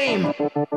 game.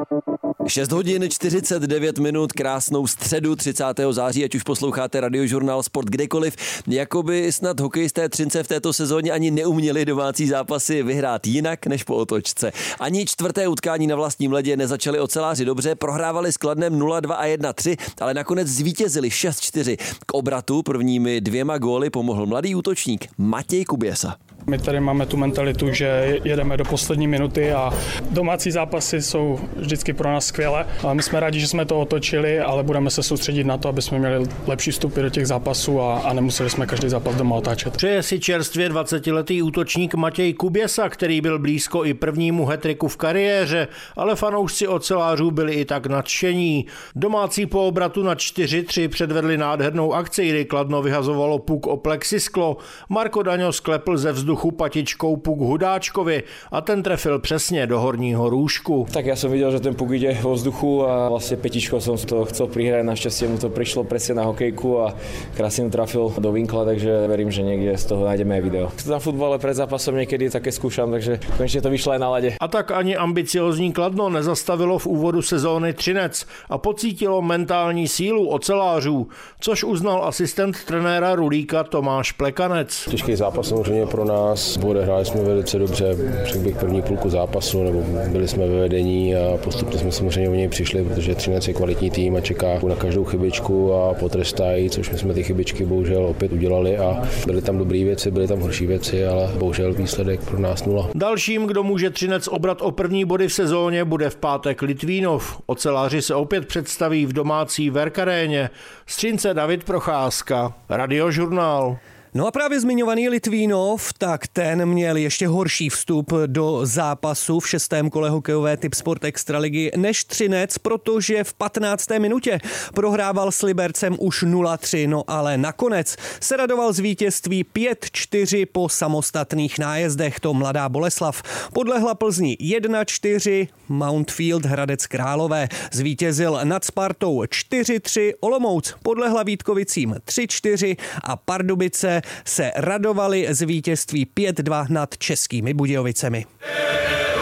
6 hodin 49 minut, krásnou středu 30. září, ať už posloucháte Radiožurnál Sport kdekoliv. Jakoby snad hokejisté Třince v této sezóně ani neuměli domácí zápasy vyhrát jinak než po otočce. Ani čtvrté utkání na vlastním ledě nezačali oceláři dobře, prohrávali s Kladnem 0-2 a 1-3, ale nakonec zvítězili 6-4. K obratu prvními 2 góly pomohl mladý útočník Matěj Kuběsa. My tady máme tu mentalitu, že jedeme do poslední minuty a domácí zápasy jsou vždycky pro nás skvělé. A my jsme rádi, že jsme to otočili, ale budeme se soustředit na to, aby jsme měli lepší vstupy do těch zápasů a nemuseli jsme každý zápas doma otáčet. Přeje si čerstvě 20letý útočník Matěj Kuběsa, který byl blízko i prvnímu hat-tricku v kariéře, ale fanoušci ocelářů byli i tak nadšení. Domácí po obratu na 4-3 předvedli nádhernou akci, kdy Kladno vyhazovalo puk o plexisklo. Marko Daňo sklepl ze vzduchu patičkou puk Hudáčkovi a ten trefil přesně do horního růžku. Tak ja som videl, že ten puk ide vo vzduchu a vlastne petičkou som to chcel prihrať, našťastie mu to prišlo presne na hokejku a krásne mu trafil do vinkla, takže verím, že niekde z toho nájdeme aj video. Na futbale pred zápasom niekedy také skúšam, takže konečne to vyšlo aj na lade. A tak ani ambiciozní Kladno nezastavilo v úvodu sezóny Třinec a pocítilo mentální sílu ocelářů, což uznal asistent trenéra Rulíka Tomáš Plekanec. Těžký zápas samozřejmě pro nás. Odehráli jsme velice dobře, řekl bych první půlku zápasu, nebo byli jsme ve vedení a postupně jsme samozřejmě o něj přišli, protože Třinec je kvalitní tým a čeká na každou chybičku a potrestají, což my jsme ty chybičky bohužel opět udělali a byly tam dobré věci, byly tam horší věci, ale bohužel výsledek pro nás 0. Dalším, kdo může Třinec obrat o první body v sezóně, bude v pátek Litvínov. Oceláři se opět představí v domácí Verkaréně. Z Třince David Procházka, Radiožurnál. No a právě zmiňovaný Litvínov, tak ten měl ještě horší vstup do zápasu v 6. kole hokejové Tipsport Extraligy než Třinec, protože v 15. minutě prohrával s Libercem už 0-3, no ale nakonec se radoval z vítězství 5-4 po samostatných nájezdech. To Mladá Boleslav podlehla Plzni 1-4, Mountfield Hradec Králové zvítězil nad Spartou 4-3, Olomouc podlehla Vítkovicím 3-4 a Pardubice se radovali z vítězství 5-2 nad Českými Budějovicemi.